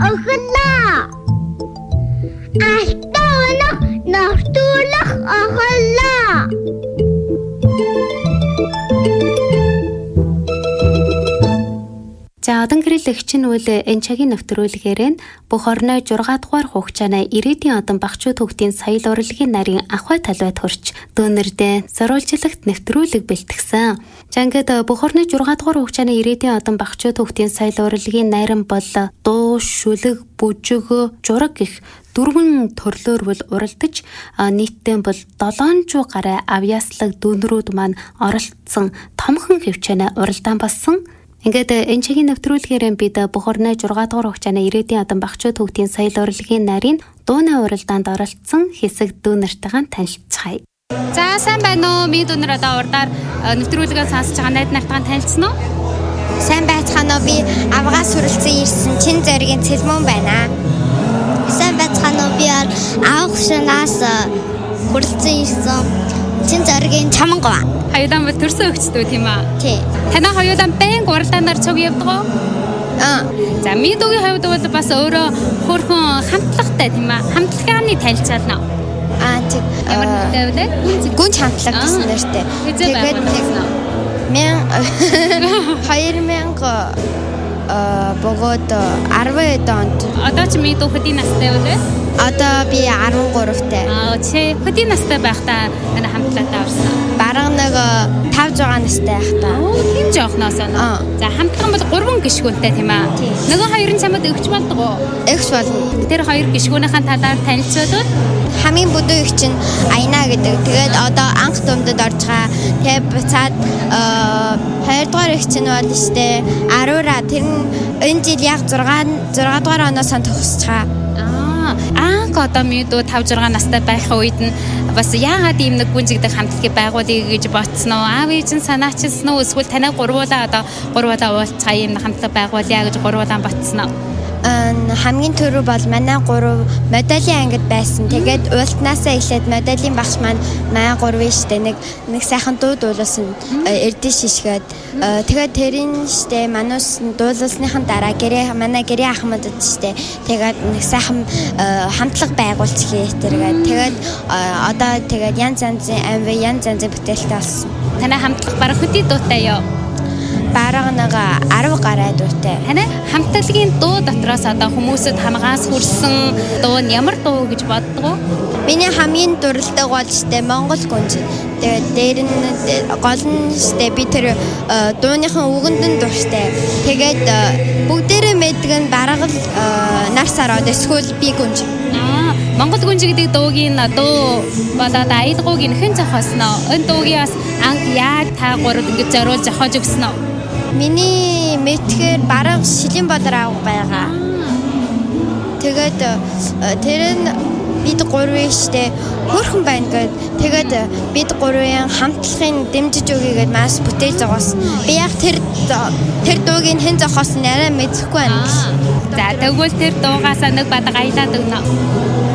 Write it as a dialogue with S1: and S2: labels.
S1: оглоо. Алтаанах нортуулах оглоо.
S2: За одоо гэрэлэгч нь үл энэ цагийн нэвтрүүлгээр нь бүх орны 6 дугаар хугацааны ирээдүйн одон багчууд хүүхдийн соёл урлагийн нарийн ахуй талбайд хүрч дүүнэрдээ зориулжлагт нэвтрүүлэг бэлтгэсэн. За ингээд бүх орны 6 дугаар хугацааны ирээдүйн одон багчууд хүүхдийн соёл урлагийн нарийн бол дуу, шүлэг, бүжиг, жураг гэх дөрвөн төрлөөр бол уралдаж нийтдээ бол 700 гаруй авьяаслаг дүүнрүүд маань оролцсон томхон хөвчөөнө уралдаан болсон. Ингээд энэ цагийн нэвтрүүлгээр бид бүх орны 6 дугаар хугацааны ирээдүйн одон багчууд хүүхдийн соёл урлагийн нарийн дууны уралдаанд оролцсон хэсэг дүүнэртэйгээ танилцгаая. За сайн байна уу? Ми дүүнэр одоо урдаар нэвтрүүлгээ сонсож байгаа найз нартайгаа танилцсан уу?
S3: Сайн байцгаана уу? Би авгаас хүрэлцэн ирсэн Чин зоригийн Цэлмөн байна. Сайн байцгаана уу? Би авгашнаас хүрэлцэн ирсэн Чин зоригийн Чамангова.
S2: Хоёулаа бол төрсөн өгчдөө тийм аа.
S3: Тий.
S2: Танаа хоёулаа байн уралдаанаар цуг явдаг уу? За ми дүүгийн хувьд бол бас өөрөө хөөрхөн хамтлагтай тийм аа. Хамтлагааны танилцаална.
S3: Тий.
S2: Ямар нэртэй вэ?
S3: Гүнж хамтлаг гэсэн нэртэй.
S2: Тэгээд
S3: 2000 богод 10 онд.
S2: Одоо ч ми дүү хөдийн настай үү?
S3: Одоо би 13-тай.
S2: Чи хөдийн настай байхдаа энэ хамтлагтаа орсон.
S3: Бараг нэг 5-6 настай байхдаа.
S2: Тийм жоохноос оноо. За хамтлаг бол 3 гишгүүнтэй тийм аа. Нөгөө хоёр нь чамд өгч болдог уу?
S3: Өгч болно.
S2: Тэр хоёр гишгүүнийхэн талаар танилцуулбал
S3: хамгийн бүдүүн их чинь Аяна гэдэг. Тэгээд одоо анх дүмдэд орж байгаа. Тэгээд буцаад 2 дугаар их чинь бол штэ Арура. Тэр нь энэ жил яг 6 дугаар оноос төгсөж байгаа.
S2: Анх одоо мэдүү 5-6 настай байх үед нь бас яагаад ийм нэг гүнжигдэх хамтлагийг байгуулъя гэж бодсон уу? Аав ээж нь санаачилсан уу? Эсвэл танай гурвуулаа уулзцаа ийм хамтлаг байгуулъя гэж гурвуулаа ботсон уу?
S3: Хамгийн түрүү бол манай 3 моделийн ангид байсан. Тэгээд уултнаасаа эхлээд моделийн багш маань манай 3 штэ нэг сайхан дууд уулсан эрдэн шишгээд тэгээд тэрийн штэ манус дуулсныхан дараа манай гэрээ ахмадд штэ тэгээд нэг сайхан хамтлаг байгуулчихъя тэргээд тэгээд одоо тэгээд янз янзын бүтээлтэй болсон.
S2: Танай хамтлаг бараг хөдий дуутай юу?
S3: Бараг нэг 10 гаруй дуутай.
S2: Танай хамтлагийн дуу дотроос одоо хүмүүсэд хамгаас хүрсэн дуу нь ямар дуу гэж боддог уу?
S3: Миний хамгийн дурлалтай бол штэ Монгол гүнж. Тэгээд дээр нь гол нь штэ би тэр дууныхан үгэнд нь дуртай. Тэгээд бүгдээрээ мэддэг нь бараг л нар сараад эсвэл би гүнж.
S2: Монгол гүнж гэдэг дуугийн дуу болоод аялгууг хэн зохиосноо? Энэ дуугийн бас анх яаж та гурав ингэж зориулж зохиож өгсөн үү?
S3: Миний мэдхээр бараг Шилийн Бодар аав байгаа. Тэгээд тэр нь бид 3 штэ хөрхөн байна гэд. Тэгээд бид 3-ын хамтлагын дэмжиж өгье гэд маш бүтээж зогоосон. Би яг тэр дуугийн хэн зохиосон арай мэдэхгүй байна.
S2: За тэгвэл тэр дуугаас нэг бадаг аялаад өгнө.